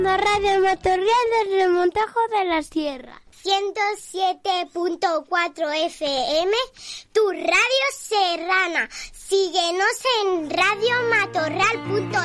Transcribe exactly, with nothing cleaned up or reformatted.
Radio Matorral del Remontajo de la Sierra. ciento siete punto cuatro F M, tu radio serrana. Síguenos en radio matorral punto